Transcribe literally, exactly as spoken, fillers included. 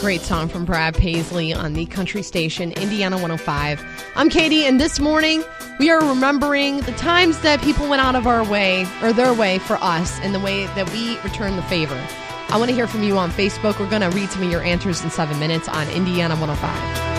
Great song from Brad Paisley on the country station, Indiana one oh five. I'm Katie, and this morning we are remembering the times that people went out of our way, or their way for us, and the way that we return the favor. I want to hear from you on Facebook. We're going to read some of your answers in seven minutes on Indiana one oh five.